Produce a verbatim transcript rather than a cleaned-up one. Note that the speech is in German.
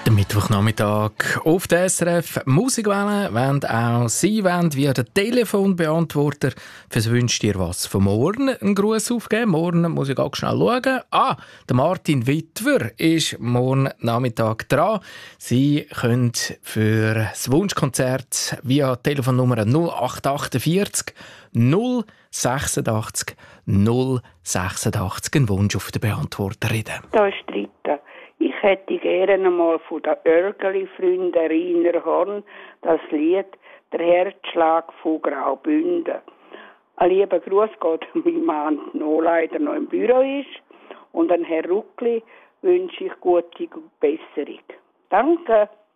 Der Mittwochnachmittag auf der S R F Musikwelle, wenn auch Sie wollen, via den Telefonbeantworter fürs «Wünscht ihr was» von morgen einen Gruß aufgeben. Morgen muss ich ganz schnell schauen. Ah, der Martin Wittwer ist morgen Nachmittag dran. Sie können für das Wunschkonzert via Telefonnummer null acht achtundvierzig null sechsundachtzig null sechsundachtzig einen Wunsch auf den Beantworter reden. Da ist Rita. Ich hätte gerne einmal von den Örgeli-Freunden Rainer Horn das Lied «Der Herzschlag von Graubünden». Ein lieber Gruß geht an meinen Mann, der leider noch im Büro ist. Und an Herrn Ruckli wünsche ich gute Besserung. Danke.